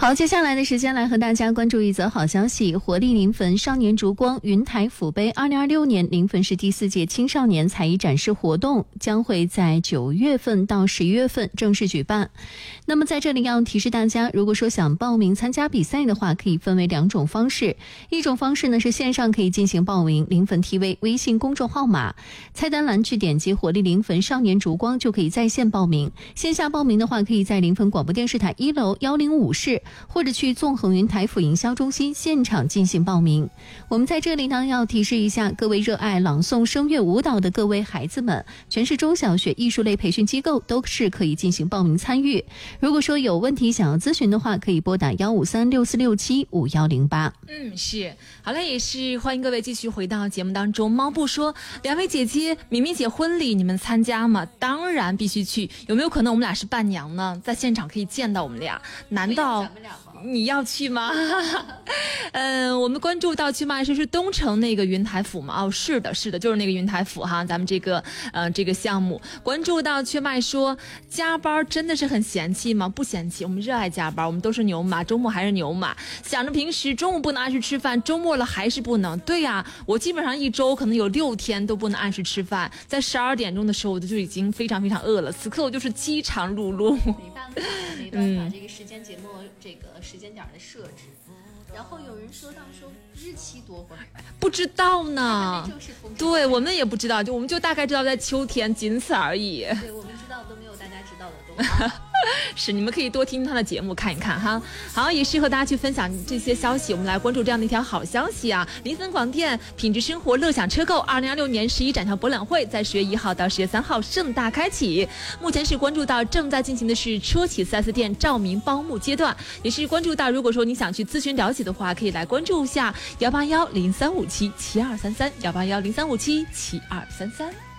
好，接下来的时间来和大家关注一则好消息，活力临汾少年烛光云台府杯2026年临汾市第4届青少年才艺展示活动将会在9月份到11月份正式举办。那么在这里要提示大家，如果说想报名参加比赛的话，可以分为2种方式。一种方式呢是线上可以进行报名，临汾 TV 微信公众号码菜单栏去点击活力临汾少年烛光就可以在线报名。线下报名的话，可以在临汾广播电视台1楼105室或者去纵横云台府营销中心现场进行报名。我们在这里呢要提示一下各位热爱朗诵、声乐、舞蹈的各位孩子们，全市中小学艺术类培训机构都是可以进行报名参与。如果说有问题想要咨询的话，可以拨打15364675108。 是，好了，也是欢迎各位继续回到节目当中。猫布说，2位姐姐，敏敏姐婚礼你们参加吗？当然必须去。有没有可能我们俩是伴娘呢？在现场可以见到我们俩？难道你要去吗？我们关注到去嘛，是东城那个云台府嘛？是的，就是那个云台府哈。咱们这个项目关注到缺麦说，加班真的是很嫌弃吗？不嫌弃，我们热爱加班，我们都是牛马，周末还是牛马。想着平时中午不能按时吃饭，周末了还是不能。对呀，我基本上一周可能有6天都不能按时吃饭，在12点钟的时候我就已经非常非常饿了，此刻我就是饥肠辘辘。 没办法，没办法，这个时间节目这个时间点的设置。然后有人说到说日期多会儿， 不知道呢。对，我们也不知道，我们就大概知道在秋天，仅此而已。 对，我们知道都没有大家知道的多。 是，你们可以多听他的节目看一看哈。好，也是和大家去分享这些消息。我们来关注这样的一条好消息啊！临汾广电品质生活乐享车购2026年11展销博览会在10月1号到10月3号盛大开启。目前是关注到正在进行的是车企 4S 店照明报幕阶段，也是关注到如果说你想去咨询了解的话，可以来关注一下18103577233，18103577233。